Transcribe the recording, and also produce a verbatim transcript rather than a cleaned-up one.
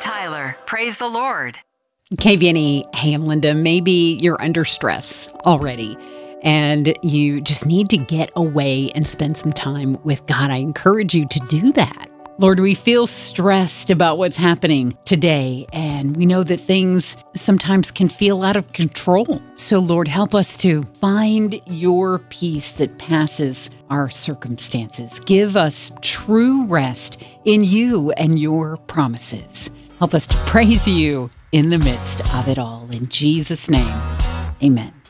Tyler. Praise the Lord. K V N E, hey, I'm Linda. Maybe you're under stress already and you just need to get away and spend some time with God. I encourage you to do that. Lord, we feel stressed about what's happening today, and we know that things sometimes can feel out of control. So, Lord, help us to find your peace that passes our circumstances. Give us true rest in you and your promises. Help us to praise you in the midst of it all. In Jesus' name, amen.